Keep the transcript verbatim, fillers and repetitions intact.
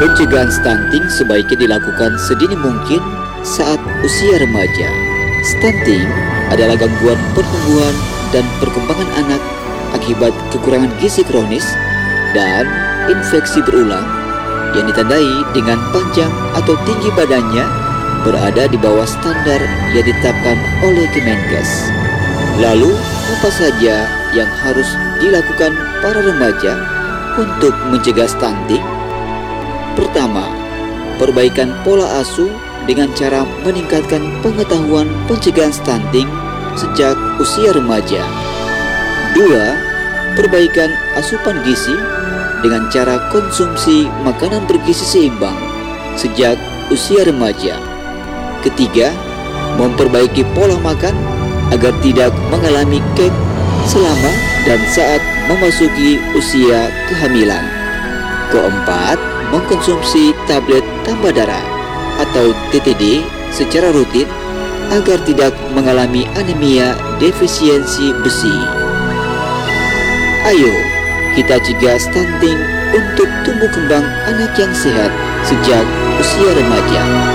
Pencegahan stunting sebaiknya dilakukan sedini mungkin saat usia remaja. Stunting adalah gangguan pertumbuhan dan perkembangan anak akibat kekurangan gizi kronis dan infeksi berulang yang ditandai dengan panjang atau tinggi badannya berada di bawah standar yang ditetapkan oleh Kemenkes. Lalu, apa saja yang harus dilakukan para remaja untuk mencegah stunting? Pertama, perbaikan pola asuh dengan cara meningkatkan pengetahuan pencegahan stunting sejak usia remaja. Dua, perbaikan asupan gizi dengan cara konsumsi makanan bergizi seimbang sejak usia remaja. Ketiga, memperbaiki pola makan agar tidak mengalami kek selama dan saat memasuki usia kehamilan. Keempat, mengkonsumsi tablet tambah darah atau T T D secara rutin agar tidak mengalami anemia defisiensi besi. Ayo, kita cegah stunting untuk tumbuh kembang anak yang sehat sejak usia remaja.